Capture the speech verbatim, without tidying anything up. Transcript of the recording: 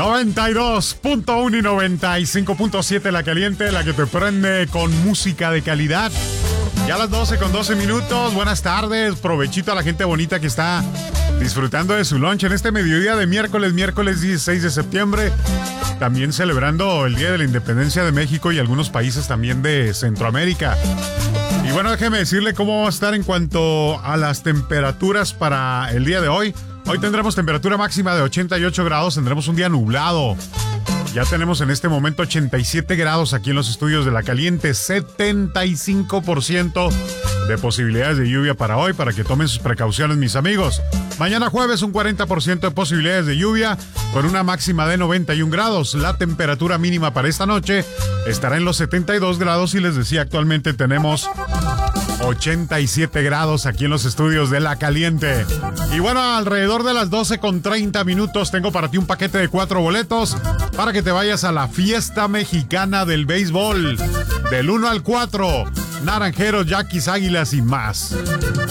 noventa y dos punto uno y noventa y cinco punto siete La Caliente, la que te prende con música de calidad. Ya a las doce con doce minutos. Buenas tardes, provechito a la gente bonita que está disfrutando de su lunch en este mediodía de miércoles, miércoles dieciséis de septiembre. También celebrando el Día de la Independencia de México y algunos países también de Centroamérica. Y bueno, déjeme decirle cómo va a estar en cuanto a las temperaturas para el día de hoy. Hoy tendremos temperatura máxima de ochenta y ocho grados, tendremos un día nublado. Ya tenemos en este momento ochenta y siete grados aquí en los estudios de La Caliente, setenta y cinco por ciento de posibilidades de lluvia para hoy, para que tomen sus precauciones, mis amigos. Mañana jueves un cuarenta por ciento de posibilidades de lluvia con una máxima de noventa y un grados. La temperatura mínima para esta noche estará en los setenta y dos grados y les decía, actualmente tenemos ochenta y siete grados aquí en los estudios de La Caliente. Y bueno, alrededor de las doce con treinta minutos tengo para ti un paquete de cuatro boletos para que te vayas a la fiesta mexicana del béisbol. Del uno al cuatro, Naranjeros, Yaquis, Águilas y más.